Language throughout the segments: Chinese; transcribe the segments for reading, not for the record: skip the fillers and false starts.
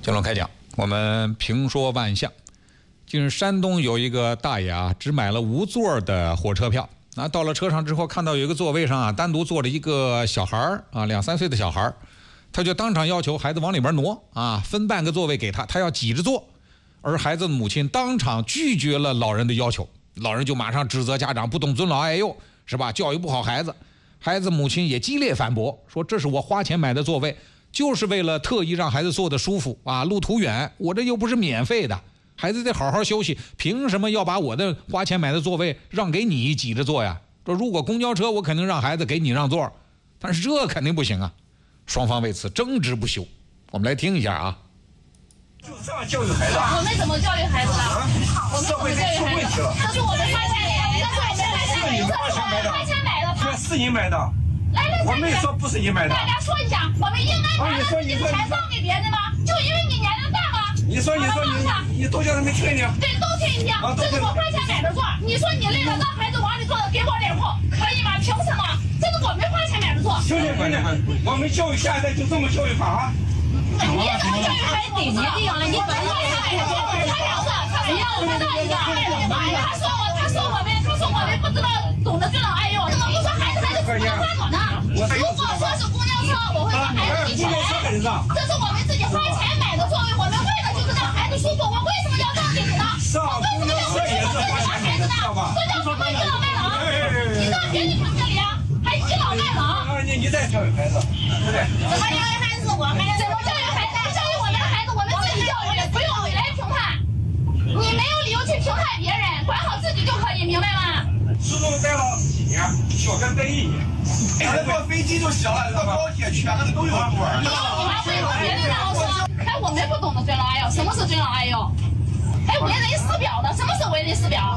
金龙开讲，我们评说万象。近日山东有一个大爷啊，只买了无座的火车票。到了车上之后，看到有一个座位上啊，单独坐了一个小孩啊，2-3岁的小孩，他就当场要求孩子往里边挪啊，分半个座位给他，他要挤着坐。而孩子的母亲当场拒绝了老人的要求，老人就马上指责家长不懂尊老爱幼，是吧？教育不好孩子。孩子母亲也激烈反驳，说这是我花钱买的座位，就是为了特意让孩子坐得舒服啊，路途远，我这又不是免费的，孩子得好好休息，凭什么要把我的花钱买的座位让给你挤着坐呀？说如果公交车我肯定让孩子给你让座，但是这肯定不行啊。双方为此争执不休。我们来听一下啊。 就这样教育孩子？ 我们怎么教育孩子的？我们怎么教育孩子？这是我们花钱买的，花钱买的， 这是你买的。我没说不是你买的。 大家说一下，我们应该拿着自己的钱送给别人吗？就因为你年龄大吗？ 你说你都叫他们听听。 对，都听一听。这是我花钱买的座，你说你累了让孩子往里坐，给我脸红，可以吗？凭什么？这是我们花钱买的座。 行，我们教育下一代就这么教育法啊。 你怎么教育孩子？你怎么教育孩子？他两个，他一样，我们一样。他说我们不知道懂得尊老爱幼，怎么不说孩子不能花走呢？如果说是公交车，我会让孩子一起来。这是我们自己花钱买的座位，我们为的就是让孩子舒服，我为什么要让给你呢？我为什么要为我自己花孩子呢？这叫什么倚老卖老？你到别人评评理啊，还倚老卖老？ 你在教育孩子，对不对？ 怎么教育孩子？我们怎么教育孩子？教育我们的孩子，我们自己教育，不用你来评判。你没有理由去评判别人，管好自己就可以，明白吗？ 初中待了几年，小学待1年。 咱坐飞机就行了，坐高铁全的都有座。 你还会有别人让说，哎，我们不懂得尊老爱幼，什么是尊老爱幼？还为人师表的，什么是为人师表？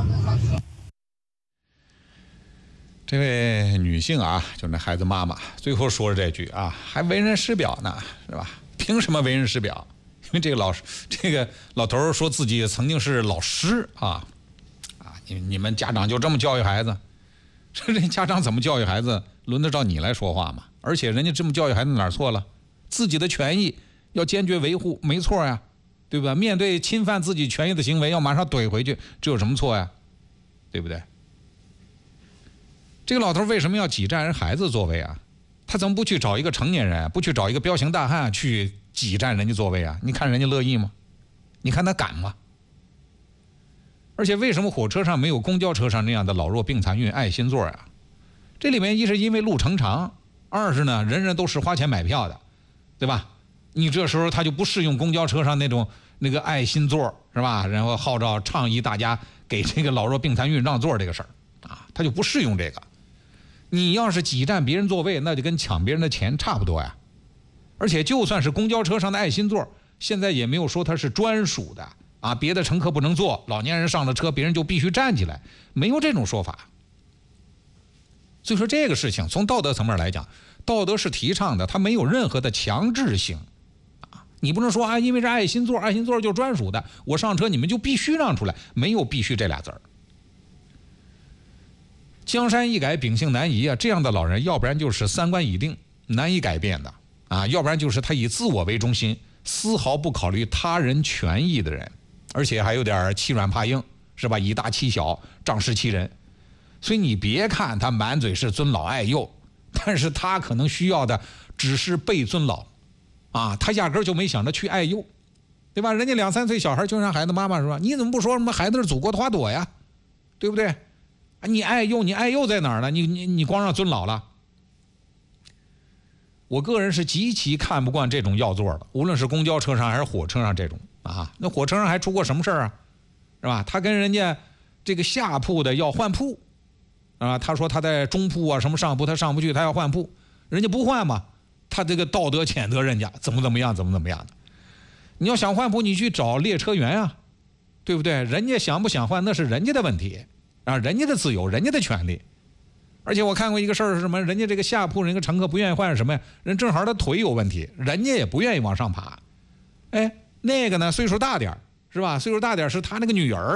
这位女性啊，就那孩子妈妈，最后说了这句啊，还为人师表呢，是吧？凭什么为人师表？因为这个老头说自己曾经是老师啊，你们家长就这么教育孩子？这家长怎么教育孩子，轮得着你来说话吗？而且人家这么教育孩子哪儿错了？自己的权益要坚决维护，没错呀，对吧？面对侵犯自己权益的行为，要马上怼回去，这有什么错呀？对不对？这个老头为什么要挤占人孩子座位啊？他怎么不去找一个成年人，不去找一个彪形大汉去挤占人家座位啊？你看人家乐意吗？你看他敢吗？而且为什么火车上没有公交车上那样的老弱病残孕爱心座啊？这里面一是因为路程长，二是呢人人都是花钱买票的，对吧？你这时候他就不适用公交车上那个爱心座，是吧？然后号召倡议大家给这个老弱病残孕让座这个事儿啊，他就不适用这个。你要是挤占别人座位，那就跟抢别人的钱差不多呀。而且就算是公交车上的爱心座，现在也没有说它是专属的啊，别的乘客不能坐，老年人上了车别人就必须站起来，没有这种说法。所以说这个事情从道德层面来讲，道德是提倡的，它没有任何的强制性啊。你不能说啊，因为是爱心座，爱心座就专属的，我上车你们就必须让出来，没有必须这俩字儿。江山易改，秉性难移啊！这样的老人，要不然就是三观已定，难以改变的啊，要不然就是他以自我为中心，丝毫不考虑他人权益的人，而且还有点欺软怕硬，是吧？以大欺小，仗势欺人。所以你别看他满嘴是尊老爱幼，但是他可能需要的只是被尊老啊，他压根儿就没想着去爱幼，对吧？人家2-3岁小孩就让孩子妈妈说，你怎么不说什么孩子是祖国的花朵呀？对不对？你爱幼在哪儿呢？你光让尊老了。我个人是极其看不惯这种要座的，无论是公交车上还是火车上这种啊。那火车上还出过什么事儿啊？是吧？他跟人家这个下铺的要换铺啊，他说他在中铺啊什么上铺他上不去，他要换铺，人家不换嘛，他这个道德谴责人家怎么样的。你要想换铺，你去找列车员啊，对不对？人家想不想换那是人家的问题。啊，人家的自由，人家的权利。而且我看过一个事儿是什么？人家这个下铺人家乘客不愿意换是什么呀？人正好他腿有问题，人家也不愿意往上爬。哎，那个呢岁数大点是吧？岁数大点是他那个女儿